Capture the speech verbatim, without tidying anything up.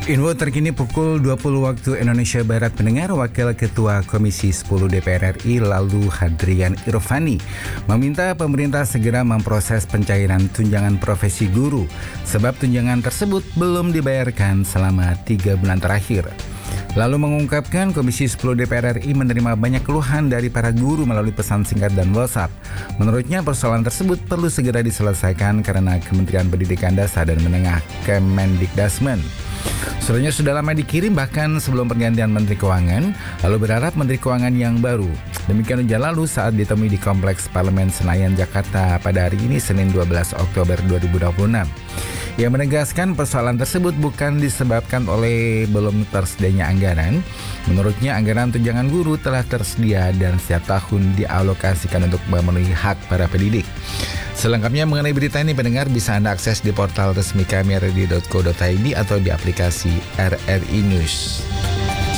Info terkini pukul dua puluh waktu Indonesia Barat, pendengar. Wakil Ketua Komisi sepuluh D P R R I lalu Hadrian Irvani meminta pemerintah segera memproses pencairan tunjangan profesi guru sebab tunjangan tersebut belum dibayarkan selama tiga bulan terakhir. Lalu mengungkapkan Komisi sepuluh D P R R I menerima banyak keluhan dari para guru melalui pesan singkat dan WhatsApp. Menurutnya persoalan tersebut perlu segera diselesaikan karena Kementerian Pendidikan Dasar dan Menengah Kemendikdasmen. Suratnya sudah lama dikirim bahkan sebelum pergantian Menteri Keuangan, lalu berharap Menteri Keuangan yang baru. Demikian hujan lalu saat ditemui di Kompleks Parlemen Senayan, Jakarta pada hari ini Senin dua belas Oktober dua ribu dua puluh enam. Ia menegaskan persoalan tersebut bukan disebabkan oleh belum tersedianya anggaran. Menurutnya anggaran tunjangan guru telah tersedia dan setiap tahun dialokasikan untuk memenuhi hak para pendidik. Selengkapnya mengenai berita ini, pendengar, bisa Anda akses di portal resmi kami r r i dot co dot i d atau di aplikasi R R I News.